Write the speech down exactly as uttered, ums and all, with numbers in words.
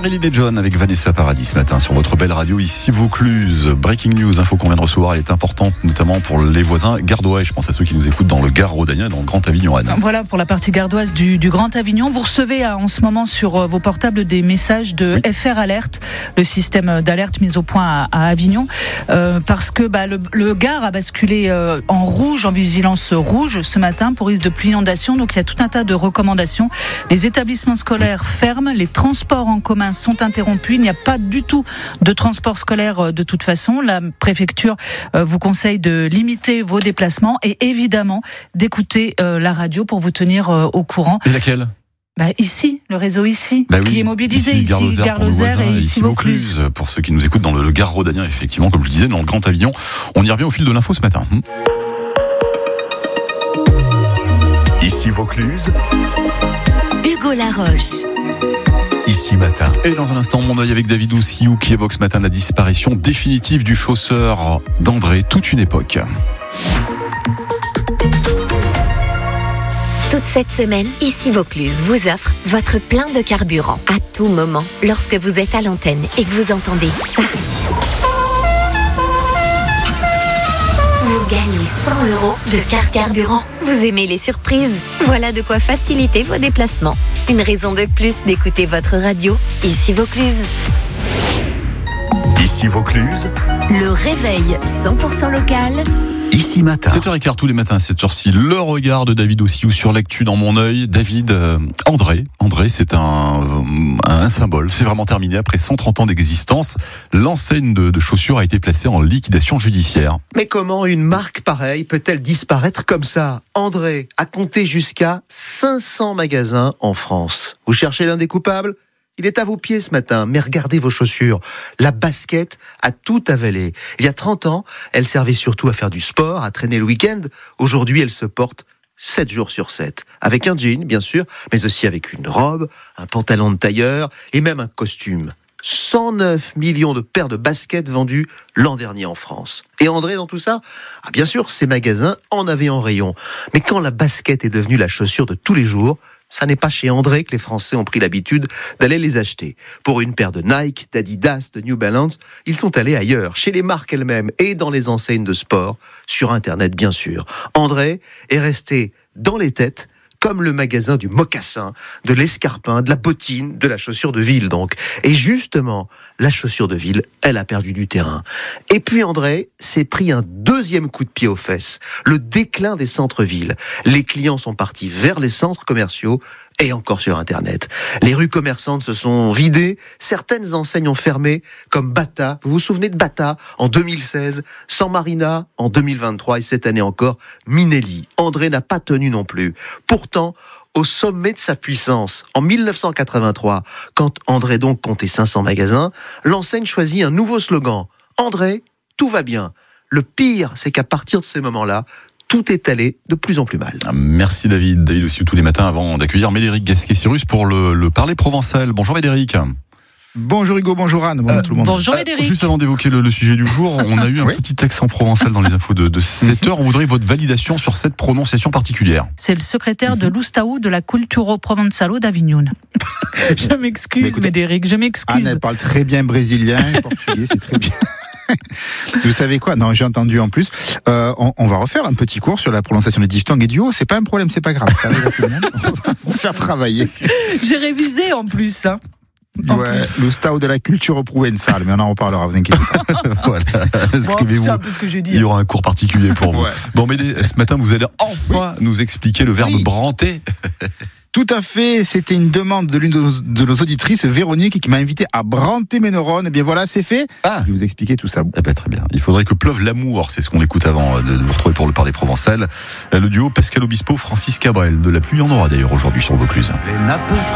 Marilyn et John avec Vanessa Paradis ce matin sur votre belle radio ici Vaucluse. Breaking news, info qu'on vient de recevoir, elle est importante notamment pour les voisins gardois et je pense à ceux qui nous écoutent dans le Gard rhodanien et dans le Grand Avignon. Anne. Voilà pour la partie gardoise du, du Grand Avignon. Vous recevez en ce moment sur vos portables des messages de oui. F R Alert, le système d'alerte mis au point à, à Avignon, euh, parce que bah, le, le Gard a basculé euh, en rouge, en vigilance rouge ce matin pour risque de pluie inondation. Donc il y a tout un tas de recommandations. Les établissements scolaires ferment, les transports en commun sont interrompus. Il n'y a pas du tout de transport scolaire de toute façon. La préfecture vous conseille de limiter vos déplacements et évidemment d'écouter la radio pour vous tenir au courant. Et laquelle ? Bah ici, le réseau ici, bah oui, qui est mobilisé ici, ici Gare-Lozère et ici Vaucluse. Vaucluse. Pour ceux qui nous écoutent dans le Gard rhodanien, effectivement, comme je le disais, dans le Grand Avignon. On y revient au fil de l'info ce matin. Ici Vaucluse, Hugo Laroche. Ici matin. Et dans un instant, mon œil avec David Oussiou qui évoque ce matin la disparition définitive du chausseur d'André, toute une époque. Toute cette semaine, Ici Vaucluse vous offre votre plein de carburant à tout moment lorsque vous êtes à l'antenne et que vous entendez ça. Vous gagnez cent euros de carte carburant. Vous aimez les surprises? Voilà de quoi faciliter vos déplacements. Une raison de plus d'écouter votre radio. Ici Vaucluse. Ici Vaucluse, le réveil cent pour cent local. Ici matin. sept heures quinze tous les matins à cette heure-ci. Le regard de David Oussiou sur l'actu dans mon œil. David, euh, André, André, c'est un, un symbole. C'est vraiment terminé après cent trente ans d'existence. L'enseigne de, de chaussures a été placée en liquidation judiciaire. Mais comment une marque pareille peut-elle disparaître comme ça ? André a compté jusqu'à cinq cents magasins en France. Vous cherchez l'un des coupables ? Il est à vos pieds ce matin, mais regardez vos chaussures. La basket a tout avalé. Il y a trente ans, elle servait surtout à faire du sport, à traîner le week-end. Aujourd'hui, elle se porte sept jours sur sept. Avec un jean, bien sûr, mais aussi avec une robe, un pantalon de tailleur et même un costume. cent neuf millions de paires de baskets vendues l'an dernier en France. Et André, dans tout ça ? Ah, bien sûr, ces magasins en avaient en rayon. Mais quand la basket est devenue la chaussure de tous les jours, ça n'est pas chez André que les Français ont pris l'habitude d'aller les acheter. Pour une paire de Nike, d'Adidas, de New Balance, ils sont allés ailleurs, chez les marques elles-mêmes et dans les enseignes de sport, sur Internet bien sûr. André est resté dans les têtes, comme le magasin du mocassin, de l'escarpin, de la bottine, de la chaussure de ville donc. Et justement, la chaussure de ville, elle a perdu du terrain. Et puis André s'est pris un deuxième coup de pied aux fesses, le déclin des centres-villes. Les clients sont partis vers les centres commerciaux et encore sur Internet. Les rues commerçantes se sont vidées, certaines enseignes ont fermé, comme Bata. Vous vous souvenez de Bata en deux mille seize, San Marina en deux mille vingt-trois et cette année encore, Minelli. André n'a pas tenu non plus. Pourtant, au sommet de sa puissance, en dix-neuf cent quatre-vingt-trois, quand André donc comptait cinq cents magasins, l'enseigne choisit un nouveau slogan. André, tout va bien. Le pire, c'est qu'à partir de ces moments-là, tout est allé de plus en plus mal. Merci David. David aussi tous les matins avant d'accueillir Médéric Gasquet-Cyrus pour le, le parler provençal. Bonjour Médéric. Bonjour Hugo, bonjour Anne, bonjour euh, tout le monde. Bonjour Médéric. Euh, juste avant d'évoquer le, le sujet du jour, on a eu un oui. petit accent provençal dans les infos de, de sept heures. On voudrait votre validation sur cette prononciation particulière. C'est le secrétaire de l'Oustau de la Culturo Provenzalo d'Avignon. Je m'excuse écoutez, Médéric, je m'excuse. Anne, elle parle très bien brésilien, portugais, c'est très bien. Vous savez quoi ? Non, j'ai entendu en plus. Euh, on, on va refaire un petit cours sur la prononciation des diphtongues et du haut. C'est pas un problème, c'est pas grave. Ça arrive à tout le monde. On va vous faire travailler. J'ai révisé en plus. Hein. En ouais, plus. le stau de la culture provençale, mais on en reparlera, vous inquiétez pas. Voilà. Bon, c'est un peu ce que j'ai dit. Il y aura un cours particulier pour vous. Ouais. Bon, mais ce matin, vous allez enfin oui. nous expliquer le verbe oui. branter. Tout à fait, c'était une demande de l'une de nos, de nos auditrices, Véronique, qui m'a invité à branter mes neurones. Et bien voilà, c'est fait. Ah. Je vais vous expliquer tout ça. Eh ben, très bien. Il faudrait que pleuve l'amour, c'est ce qu'on écoute avant de vous retrouver pour le parler provençal. Le duo Pascal Obispo, Francis Cabrel. De la pluie en aura d'ailleurs aujourd'hui sur Vaucluse.